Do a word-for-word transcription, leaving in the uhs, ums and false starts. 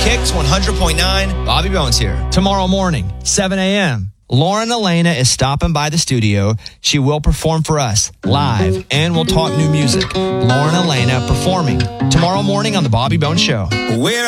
Kicks one hundred point nine, Bobby Bones here. Tomorrow morning, seven a.m., Lauren Elena is stopping by the studio. She will perform for us live, and we'll talk new music. Lauren Elena performing tomorrow morning on The Bobby Bones Show. Where